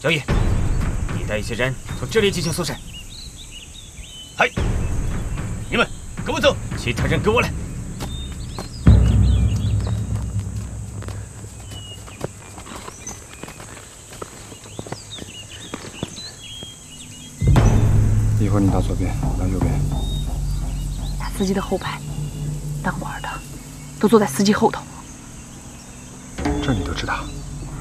小野，你带一些人从这里进行搜审。嗨，你们跟我走，其他人跟我来。 一会儿你打左边，我打右边。 打司机的后排，当官的都坐在司机后头。 这你都知道？